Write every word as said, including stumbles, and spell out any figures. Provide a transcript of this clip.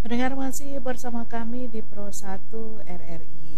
Pendengar masih bersama kami di Pro satu R R I